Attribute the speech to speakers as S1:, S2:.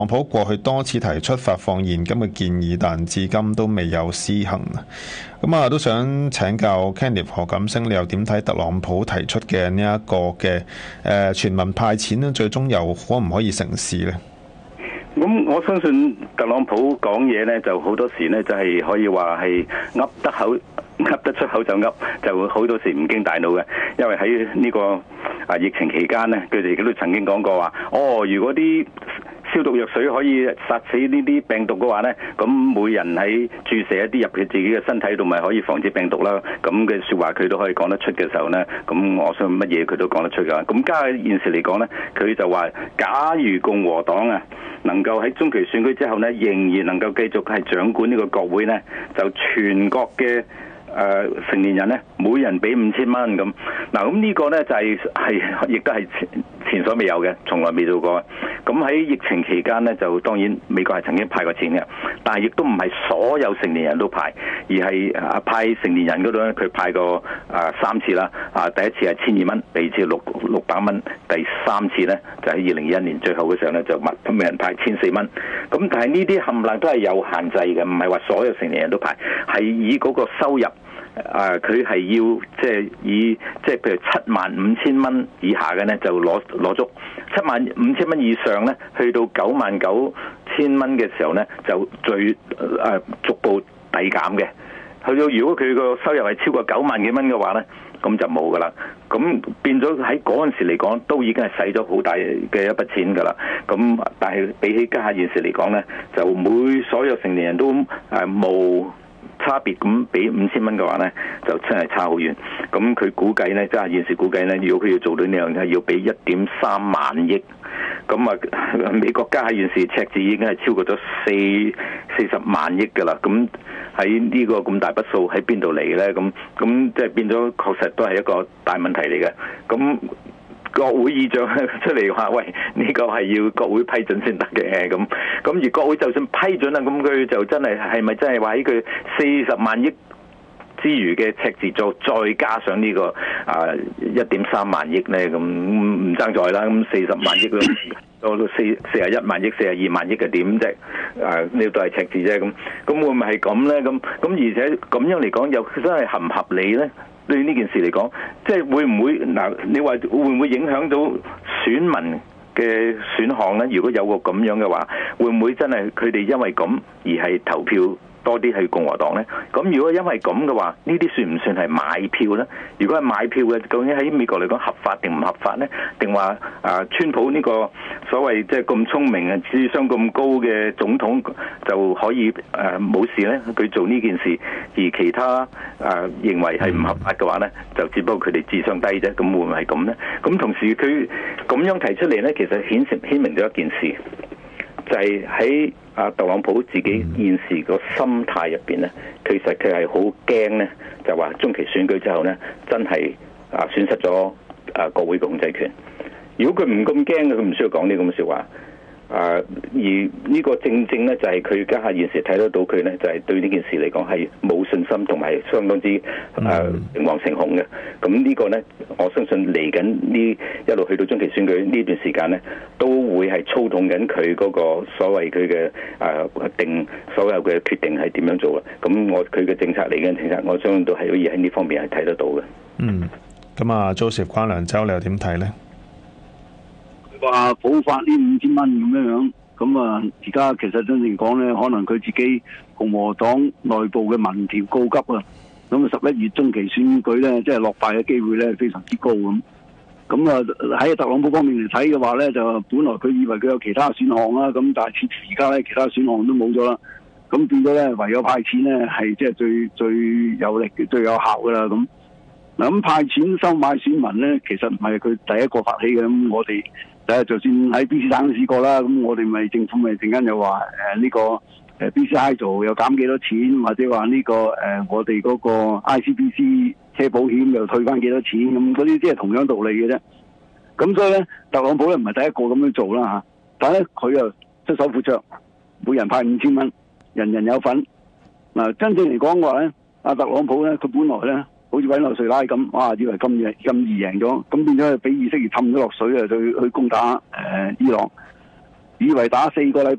S1: 特朗普過去多次提出發放現金嘅建議，但至今都未有施行。咁都想請教 Kenneth 何錦星，你又點睇特朗普提出嘅呢一個嘅全民派錢呢？最終又可唔可以成事呢？
S2: 咁我相信特朗普講嘢呢，就好多時呢，就係可以話係噏得出口就噏，就好多時唔經大腦嘅。因為喺呢個疫情期間呢，佢哋都曾經講過話，如果啲消毒藥水可以殺死呢啲病毒嘅話呢，咁每人喺注射一啲入佢自己嘅身體度，咪可以防止病毒啦。咁嘅說話佢都可以講得出嘅時候呢，咁我相信乜嘢佢都講得出㗎。咁加現時嚟講呢，佢就話，假如共和黨能夠喺中期選舉之後呢，仍然能夠繼續係掌管呢個國會呢，就全國嘅成年人呢，每人俾5000蚊咁。嗱，咁呢個呢，就係亦都係前所未有嘅，從來未做過。咁喺疫情期間呢，就當然美國係曾經派過錢嘅，但係亦都唔係所有成年人都派，而係派成年人嗰度呢，佢派過3次啦。第一次係1200蚊，第二次600蚊，第三次呢，就喺2021年最後嘅時候呢，就每人派1400蚊。咁但係呢啲冚唪唥都係有限制嘅，唔係話所有成年人都派，係以嗰個收入。佢係要以譬如75000蚊以下嘅呢，就攞足，75000蚊以上呢，去到99000蚊嘅時候呢，就逐步遞減嘅。去到如果佢個收入係超過9萬幾蚊嘅話呢，咁就冇噶啦。咁變咗喺嗰陣時嚟講，都已經係使咗好大嘅一筆錢噶啦。咁但係比起家下現時嚟講呢，就所有成年人都冇差別咁俾5000蚊嘅話呢，就真係差好遠。咁佢估計呢，即係現時估計呢，如果佢要做到呢樣嘢，要俾1.3萬億。咁美國家下現時赤字已經係超過咗40萬億㗎啦。咁喺呢個咁大筆數喺邊度嚟呢？咁即係變咗，確實都係一個大問題嚟嘅。咁國會議長出嚟話：喂，呢個係要國會批准先得嘅。咁而國會就算批准啦，咁佢就真係咪真係話喺佢40萬億之餘嘅赤字再加上呢個1.3萬億呢？咁唔爭在啦。咁40萬億到41萬億、42萬億嘅點啫？呢都係赤字啫。咁會唔會係咁呢？咁而且咁樣嚟講，又真係合唔合理呢？對呢件事嚟講，即係會唔會你話會唔會影響到選民嘅選項呢？如果有個咁樣嘅話，會唔會真係佢哋因為咁而係投票多啲係共和黨呢？咁如果因為咁嘅話，呢啲算唔算係買票呢？如果係買票嘅，究竟喺美國嚟講合法定唔合法呢？定話川普呢個所謂即係咁聰明智商咁高嘅總統就可以冇事呢？佢做呢件事，而其他認為係唔合法嘅話呢，就只不過佢哋智商低啫。咁會唔會係咁呢？咁同時佢咁樣提出嚟呢，其實顯明咗一件事，就係喺特朗普自己現時個心態入邊呢，其實佢係好驚呢，就話中期選舉之後呢，真係損失咗國會嘅控制權。如果佢唔咁驚嘅，佢唔需要講呢咁嘅說話。而呢個正呢，就係佢家下現時睇得到佢呢，就係對呢件事嚟講係冇信心同埋相當之誠惶誠恐嘅。咁呢個呢，我相信嚟緊呢一路去到中期選舉呢段時間呢，都會係操縱緊佢嗰個所謂佢嘅定所有嘅決定係點樣做嘅。咁佢嘅政策嚟緊政策，我相信都係可以喺呢方面係睇得到嘅。
S1: 咁Joseph關良洲，你又點睇呢？
S3: 話補發呢5000蚊咁樣，咁而家其實真正講咧，可能佢自己共和黨內部嘅民調告急啊，咁11月中期選舉咧，即係落敗嘅機會咧非常之高咁。喺特朗普方面嚟睇嘅話咧，就本來佢以為佢有其他選項啦，咁但係似乎而家咧其他選項都冇咗啦，咁變咗咧唯有派錢咧係即係最有力、最有效噶啦咁。咁派錢收買選民咧，其實唔係佢第一個發起嘅。咁我哋就算喺 BC 省都試過啦。咁我哋咪政府咪陣間又話呢個BC 做又減幾多錢，或者話呢個我哋嗰個 ICBC 車保險又退翻幾多錢，咁嗰啲即係同樣道理嘅啫。咁所以咧，特朗普咧唔係第一個咁樣做啦嚇，但係咧佢又出手闊綽，每人派5000蚊，人人有份。真正嚟講嘅話咧，特朗普咧佢本來咧，好似委內瑞拉咁，哇！以為咁易贏咗，咁變咗俾以色列氹咗落水啊，去攻打伊朗。 以為打4個禮拜。